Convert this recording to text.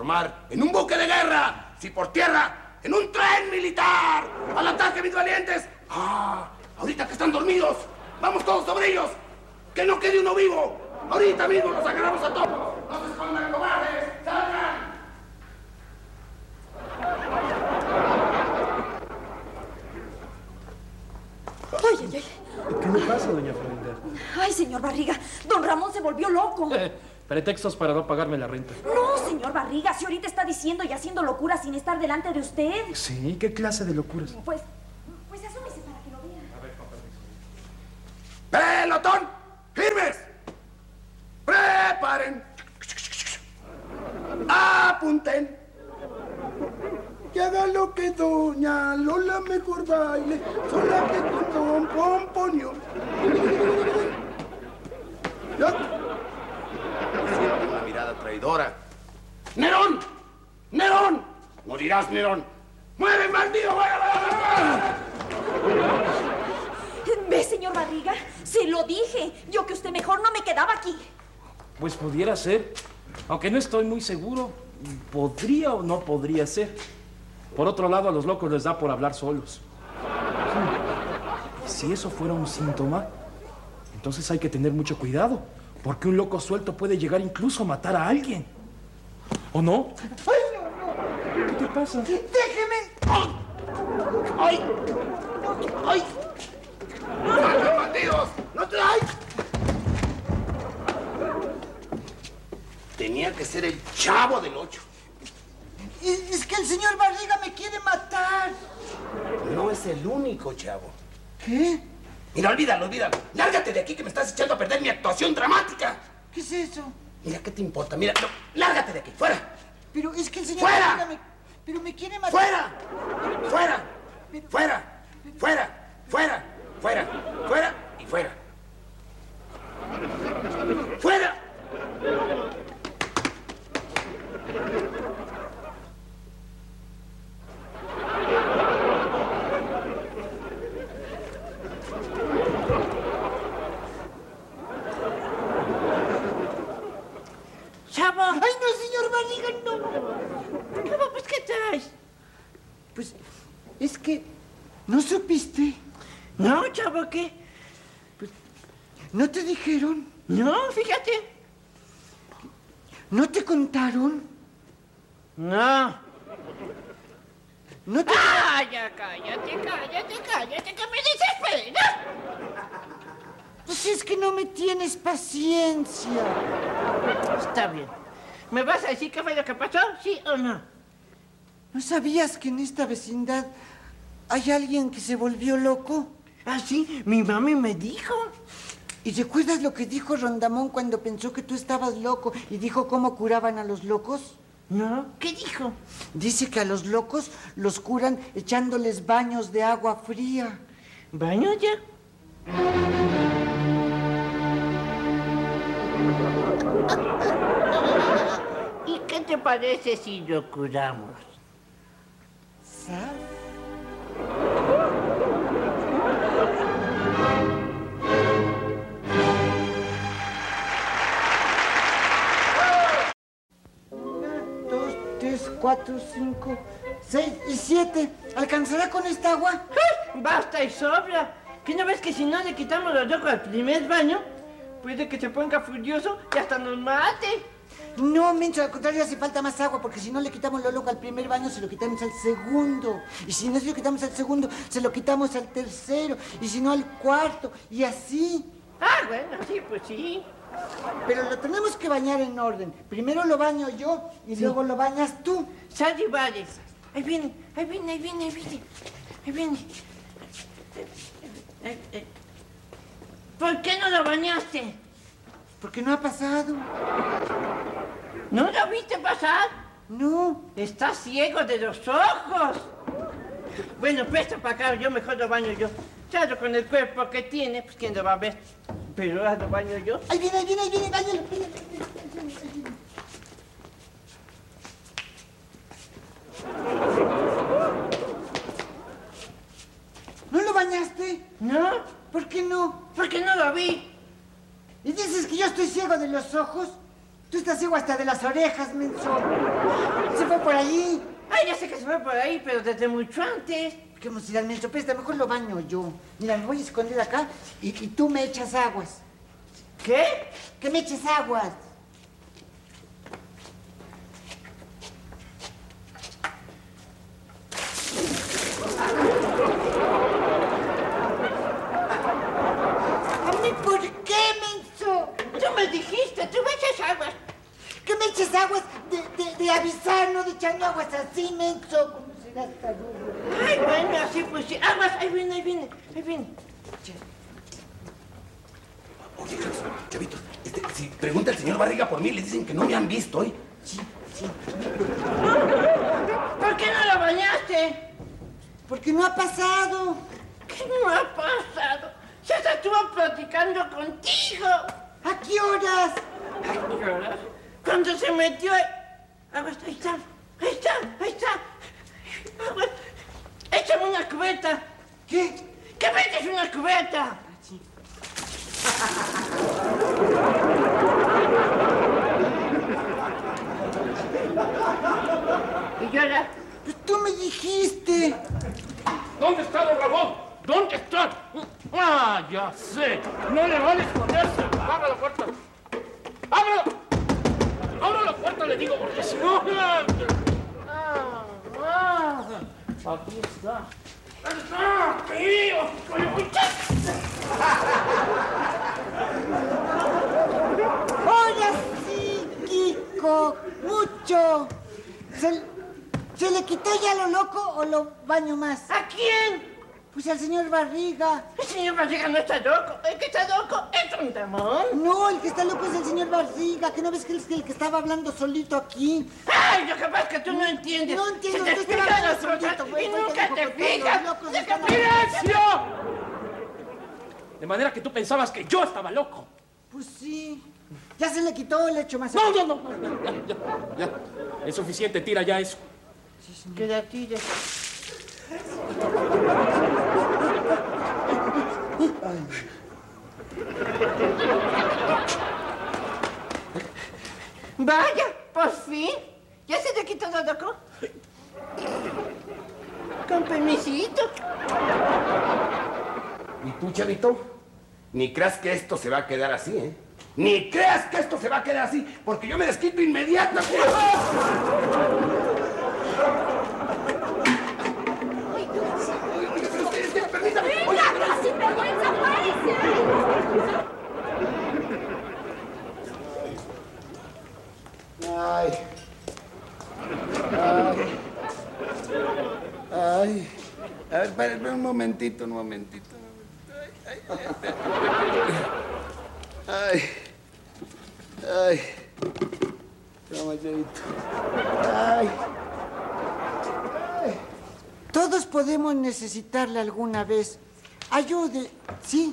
mar, en un buque de guerra, si por tierra, en un tren militar. ¡Al ataque, mis valientes! ¡Ah! Ahorita que están dormidos, vamos todos sobre ellos. ¡Que no quede uno vivo! Ahorita mismo los agarramos a todos. ¡No se escondan, cobardes! ¡Salgan! ¡Ay, ay, ay! ¿Qué le pasa, doña Florinda? Ay, señor Barriga, don Ramón se volvió loco. Pretextos para no pagarme la renta. No, señor Barriga, si ahorita está diciendo y haciendo locuras sin estar delante de usted. Sí, ¿qué clase de locuras? Pues asómese para que lo vea. A ver, con permiso. ¡Pelotón! ¡Firmes! ¡Preparen! ¡Apunten! Que haga lo que doña Lola mejor baile, sola que con don Pomponio. Siente una mirada traidora. ¡Nerón! ¡Nerón! ¡Morirás, Nerón! ¡Muere, maldito! ¿Ve, señor Barriga? Se lo dije. Yo que usted mejor no me quedaba aquí. Pues pudiera ser. Aunque no estoy muy seguro. Podría o no podría ser. Por otro lado, a los locos les da por hablar solos. Si eso fuera un síntoma, entonces hay que tener mucho cuidado. Porque un loco suelto puede llegar incluso a matar a alguien. ¿O no? ¡Ay, no! ¿Qué te pasa? ¡Déjeme! ¡Ay! ¡Ay! ¡Salgan, bandidos! ¡No te... ¡Ay! Tenía que ser el Chavo del Ocho. Es que el señor Barriga me quiere matar. No es el único Chavo. ¿Qué? Mira, olvídalo. Lárgate de aquí que me estás echando a perder mi actuación dramática. ¿Qué es eso? Mira, ¿qué te importa? Mira, no, lárgate de aquí, fuera. Pero es que el señor ¡Fuera! Barriga me quiere matar. ¡Fuera! ¡Fuera! ¡Fuera! ¡Fuera! ¡Fuera! ¡Fuera! ¡Fuera! ¡Y fuera! ¡Fuera! ¡Chavo! ¡Ay, no, señor Barriga, no! Chavo, pues, ¿qué traes? Pues, es que... ¿No supiste? No, chavo, ¿qué? Pues, ¿no te dijeron? No, fíjate. ¿No te contaron? No. ¿No te... ¡Ah, ya cállate, que me desespera! Pues es que no me tienes paciencia. Está bien. ¿Me vas a decir qué fue lo que pasó? ¿Sí o no? ¿No sabías que en esta vecindad hay alguien que se volvió loco? Ah, sí, mi mami me dijo. ¿Y recuerdas lo que dijo Rondamón cuando pensó que tú estabas loco y dijo cómo curaban a los locos? No, ¿qué dijo? Dice que a los locos los curan echándoles baños de agua fría. ¿Baño ya? ¿Y qué te parece si lo curamos? ¿Sabes? Dos, tres, 4, 5, 6 y 7. ¿Alcanzará con esta agua? ¡Ay! ¡Basta y sobra! ¿Qué no ves que si no le quitamos los ojos al primer baño, puede que se ponga furioso y hasta nos mate? No, mencho, al contrario, hace falta más agua, porque si no le quitamos lo loco al primer baño, se lo quitamos al segundo. Y si no se lo quitamos al segundo, se lo quitamos al tercero. Y si no, al cuarto. Y así. Ah, bueno, sí, pues sí. Pero lo tenemos que bañar en orden. Primero lo baño yo y luego lo bañas tú. Sal y vales. Ahí viene. ¿Por qué no lo bañaste? Porque no ha pasado. ¿No lo viste pasar? No. Estás ciego de los ojos. Bueno, presta para acá, yo mejor lo baño yo. Claro, con el cuerpo que tiene, pues quién lo va a ver. Pero ahora lo baño yo. Ahí viene, bañalo. ¿No lo bañaste? ¿No? ¿Por qué no? Porque no lo vi. ¿Y dices que yo estoy ciego de los ojos? Tú estás ciego hasta de las orejas, menso. Se fue por ahí. Ay, ya sé que se fue por ahí, pero desde mucho antes. ¿Qué vamos a ir al menso? Presta, mejor lo baño yo. Mira, me voy a esconder acá y tú me echas aguas. ¿Qué? Que me eches aguas. ¿Por qué, menso? Tú me dijiste, tú me echas aguas. Que me eches aguas de avisar, no de echarme aguas así, menso. ¿Cómo será esta duda? Ay, bueno, así pues sí. Aguas, ahí viene. Oye, Chavito, si pregunta el señor Barriga por mí, le dicen que no me han visto hoy. Sí. ¿Por qué no lo bañaste? Porque no ha pasado. ¿Qué no ha pasado? Ya se estuvo platicando contigo. ¿A qué horas? ¿A qué horas? Cuando se metió... Aguas, ahí está. Aguas, échame una cubeta. ¿Qué? ¿Qué me eches una cubeta? Sí. Y yo era... Pues tú me dijiste. ¿Dónde está don Ramón? ¿Dónde está? Ah, ya sé. No le vale esconderse. Abra la puerta. ¡Abra! ¡Abra la puerta, le digo, porque si no... Aquí está. ¡Aquí! Ahora sí, Kiko. Mucho. ¿Se le quitó ya lo loco o lo baño más? ¿A quién? Pues al señor Barriga. El señor Barriga no está loco. El que está loco es un demonio. No, el que está loco es el señor Barriga. ¿Que no ves que él es el que estaba hablando solito aquí? Ay, lo que pasa es que tú no entiendes. No entiendo, Se te tú explican estabas las cosas solito, y fue nunca que te dijo que todos fijas. los locos ¿De qué están ¡Silencio! De manera que tú pensabas que yo estaba loco. Pues sí. Ya se le quitó, le echo más. No. Ya. Es suficiente, tira ya eso. Que la tires. Vaya, por fin. ¿Ya se te quitó lo loco? Con permisito. ¿Y tú, Chavito? Ni creas que esto se va a quedar así, ¿eh? Ni creas que esto se va a quedar así, porque yo me desquito inmediatamente. Permítame. ¡Venga, sin vergüenza, Ay. A ver, espera un momentito. Ay. Toma, Chavito. Ay. Todos podemos necesitarle alguna vez. Ayude, ¿sí?